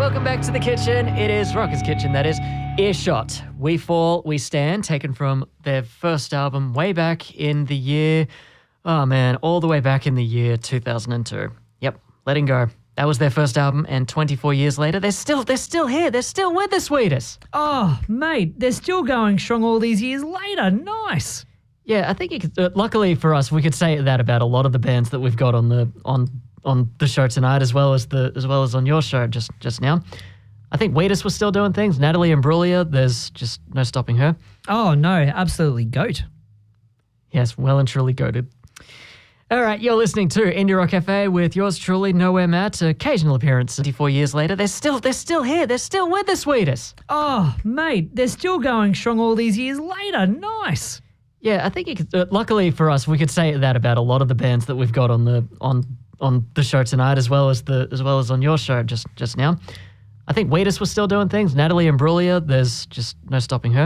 welcome back to the kitchen. It is Rocker's Kitchen, that is. Earshot. We Fall, We Stand, taken from their first album way back in the year, all the way back in the year 2002. Yep, Letting Go. That was their first album, and 24 years later, they're still here. They're still with the sweetest. Oh, mate, they're still going strong all these years later. Nice. Yeah, I think you could, luckily for us, we could say that about a lot of the bands that we've got on the show tonight, as well as on your show just now. I think Wheatus was still doing things. Natalie Imbruglia, there's just no stopping her. Oh no, absolutely goat. Yes, well and truly goated. All right, you're listening to Indie Rock Cafe with yours truly, Nowhere Matt. Occasional appearance 24 years later. They're still here. They're still with the sweetest. Oh, mate, they're still going strong all these years later. Nice. Yeah, I think you could, luckily for us, we could say that about a lot of the bands that we've got on the show tonight, as well as on your show just now. I think Wheatus was still doing things. Natalie Imbruglia, there's just no stopping her.